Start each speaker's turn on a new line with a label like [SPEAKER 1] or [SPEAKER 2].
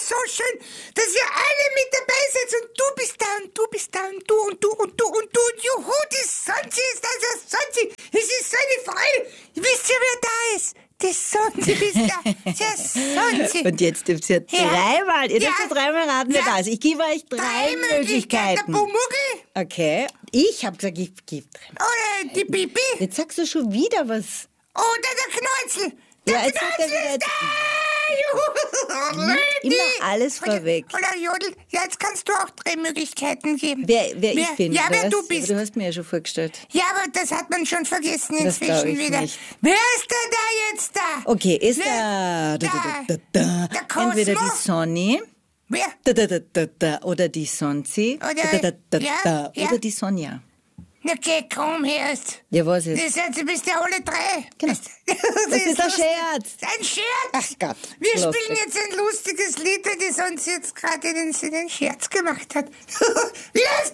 [SPEAKER 1] so schön, dass ihr alle mit dabei seid und du bist da und du bist da und du und du und du und du und juhu, die Sonzi ist da, der Sonzi. Es ist so eine Freude. Wisst ihr, wer da ist? Die Sonzi ist da, der Sonzi.
[SPEAKER 2] Und jetzt dürft ihr dreimal, ihr dürft dreimal raten, wer da ist. Ich gebe euch drei Möglichkeiten.
[SPEAKER 1] Der Pumuckl.
[SPEAKER 2] Okay, ich habe gesagt, ich gebe drei.
[SPEAKER 1] Oder die Bibi.
[SPEAKER 2] Jetzt sagst du schon wieder was.
[SPEAKER 1] Oder der Knäuzel. Der
[SPEAKER 2] jetzt sagt er
[SPEAKER 1] Knäuzel
[SPEAKER 2] wieder
[SPEAKER 1] ist da. Juhu.
[SPEAKER 2] Immer alles vorweg.
[SPEAKER 1] Oder Jodel. Ja, jetzt kannst du auch drei Möglichkeiten geben.
[SPEAKER 2] Wer ich bin.
[SPEAKER 1] Ja, wer
[SPEAKER 2] was?
[SPEAKER 1] du bist.
[SPEAKER 2] Aber du hast mir ja schon vorgestellt.
[SPEAKER 1] Ja, aber das hat man schon vergessen
[SPEAKER 2] Das glaub
[SPEAKER 1] inzwischen
[SPEAKER 2] ich
[SPEAKER 1] wieder.
[SPEAKER 2] nicht.
[SPEAKER 1] Wer ist denn da jetzt da?
[SPEAKER 2] Okay, ist
[SPEAKER 1] Wer? Der Cosmo?
[SPEAKER 2] entweder die Sonny
[SPEAKER 1] Wer?
[SPEAKER 2] oder die Sonzi
[SPEAKER 1] Ja.
[SPEAKER 2] oder die Sonja.
[SPEAKER 1] Na geh, komm her jetzt.
[SPEAKER 2] Ja, was jetzt?
[SPEAKER 1] Du bist ja alle drei.
[SPEAKER 2] Genau. Das ist ein
[SPEAKER 1] lustig.
[SPEAKER 2] Scherz.
[SPEAKER 1] Ein Scherz?
[SPEAKER 2] Ach Gott.
[SPEAKER 1] Wir
[SPEAKER 2] lustig.
[SPEAKER 1] spielen jetzt ein lustiges Lied, das uns jetzt gerade den Scherz gemacht hat. Los